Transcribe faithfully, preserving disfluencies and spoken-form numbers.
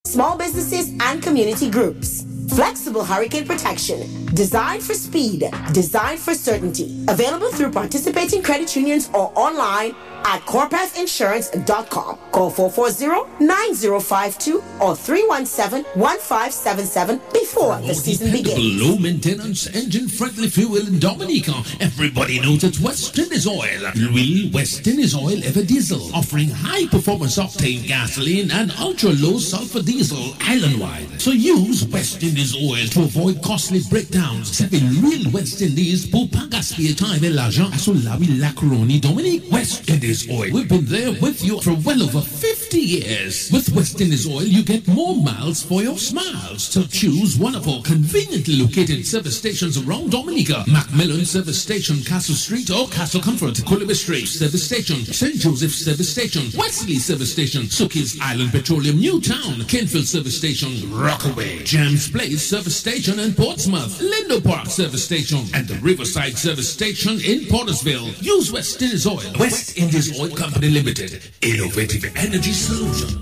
small businesses, and community groups. Flexible hurricane protection, designed for speed, designed for certainty. Available through participating credit unions or online at corpath insurance dot com. Call four four zero, nine zero five two or three one seven, one five seven seven before the season begins. Low maintenance, engine friendly fuel in Dominica. Everybody knows it's West Indies Oil. Real West Indies Oil Ever Diesel, offering high performance octane gasoline and ultra low sulfur diesel island wide. So use West Indies Oil to avoid costly breakdowns. Serving real West Indies pour pas gaspiller temps avec l'argent à son lavi la couronne Dominique. West Indies Oil. We've been there with you for well over fifty years. With West Indies Oil, you get more miles for your smiles. So choose one of our conveniently located service stations around Dominica. Macmillan Service Station, Castle Street, or Castle Comfort, Coolibah Street Service Station, Saint Joseph Service Station, Wesley Service Station, Sookies Island Petroleum, Newtown, Kenfield Service Station, Rockaway, James Place Service Station in Portsmouth, Lindo Park Service Station, and the Riverside Service Station in Portersville. Use West Indies Oil. West Indies Oil Company Limited. Innovative energy solution.